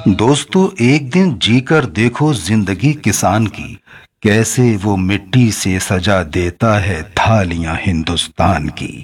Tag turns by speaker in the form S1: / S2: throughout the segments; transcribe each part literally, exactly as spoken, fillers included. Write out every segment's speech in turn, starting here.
S1: दोस्तों, एक दिन जीकर देखो जिंदगी किसान की। कैसे वो मिट्टी से सजा देता है थालियां हिंदुस्तान की।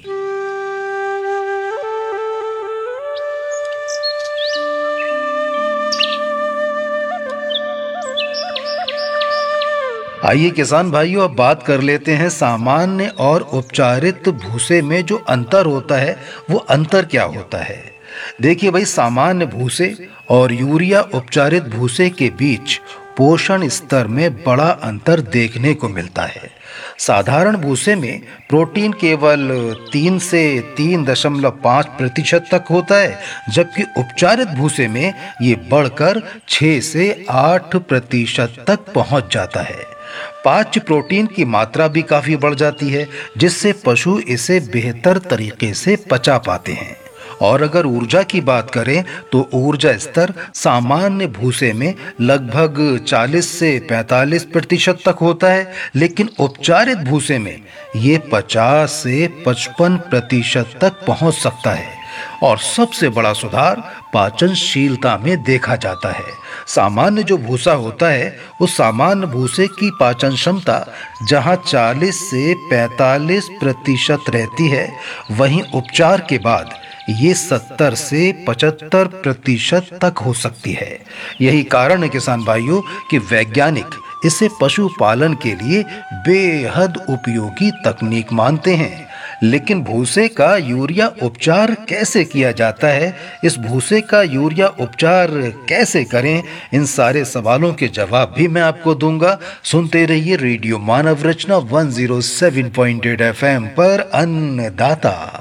S1: आइए किसान भाइयों, अब बात कर लेते हैं सामान्य और उपचारित भूसे में जो अंतर होता है वो अंतर क्या होता है। देखिए भाई, सामान्य भूसे और यूरिया उपचारित भूसे के बीच पोषण स्तर में बड़ा अंतर देखने को मिलता है। साधारण भूसे में प्रोटीन केवल तीन से तीन दशमलव पाँच प्रतिशत तक होता है, जबकि उपचारित भूसे में ये बढ़कर छः से आठ प्रतिशत तक पहुंच जाता है। पाच्य प्रोटीन की मात्रा भी काफी बढ़ जाती है, जिससे पशु इसे बेहतर तरीके से पचा पाते हैं। और अगर ऊर्जा की बात करें तो ऊर्जा स्तर सामान्य भूसे में लगभग चालीस से पैंतालीस प्रतिशत तक होता है, लेकिन उपचारित भूसे में ये पचास से पचपन प्रतिशत तक पहुंच सकता है। और सबसे बड़ा सुधार पाचनशीलता में देखा जाता है। सामान्य जो भूसा होता है उस सामान्य भूसे की पाचन क्षमता जहां चालीस से पैंतालीस प्रतिशत रहती है, वहीं उपचार के बाद ये सत्तर से पचहत्तर प्रतिशत तक हो सकती है। यही कारण है किसान भाइयों कि वैज्ञानिक इसे पशुपालन के लिए बेहद उपयोगी तकनीक मानते हैं। लेकिन भूसे का यूरिया उपचार कैसे किया जाता है, इस भूसे का यूरिया उपचार कैसे करें, इन सारे सवालों के जवाब भी मैं आपको दूंगा। सुनते रहिए रेडियो मानव रचना एक सौ सात पॉइंट आठ एफ एम पर अन्नदाता।